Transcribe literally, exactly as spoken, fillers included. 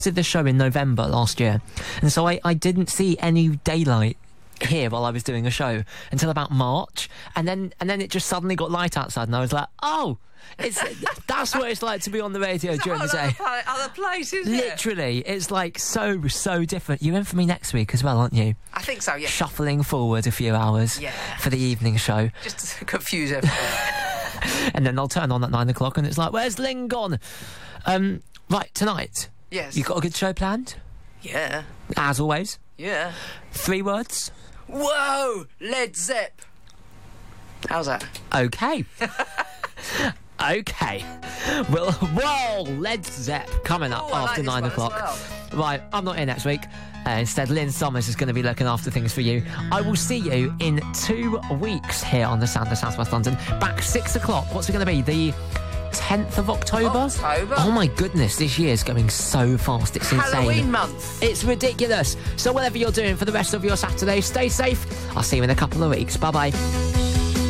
did the show in November last year, and so I, I didn't see any daylight here while I was doing a show until about March, and then and then it just suddenly got light outside, and I was like, oh, it's that's what it's like to be on the radio during the day. Other, other places, literally, it? It's like so so different. You're in for me next week as well, aren't you? I think so. Yeah. Shuffling forward a few hours, yeah, for the evening show, just to confuse everyone. And then I'll turn on at nine o'clock, and it's like, where's Lynn gone? Um, right, tonight. Yes. You got a good show planned? Yeah. As always? Yeah. Three words? Whoa! Led Zepp. How's that? Okay. Okay. Well, whoa! Led Zepp coming up Ooh, I after like nine o'clock. well. Right, I'm not here next week. Uh, instead, Lynn Summers is going to be looking after things for you. I will see you in two weeks here on the Sound of South West London. Back six o'clock. What's it going to be? The tenth of October? October? Oh my goodness, this year's going so fast. It's insane. Halloween month. It's ridiculous. So whatever you're doing for the rest of your Saturday, stay safe. I'll see you in a couple of weeks. Bye-bye.